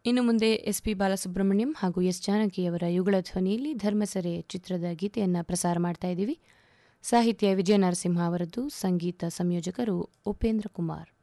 ಇನ್ನು ಮುಂದೆ ಎಸ್ಪಿ ಬಾಲಸುಬ್ರಹ್ಮಣ್ಯಂ ಹಾಗೂ ಎಸ್ ಜಾನಕಿಯವರ ಯುಗಳ ಧ್ವನಿಯಲ್ಲಿ ಧರ್ಮಸೆರೆ ಚಿತ್ರದ ಗೀತೆಯನ್ನು ಪ್ರಸಾರ ಮಾಡ್ತಾ ಇದ್ದೀವಿ. ಸಾಹಿತ್ಯ ವಿಜಯ ನರಸಿಂಹ ಅವರದ್ದು, ಸಂಗೀತ ಸಂಯೋಜಕರು ಉಪೇಂದ್ರ ಕುಮಾರ್.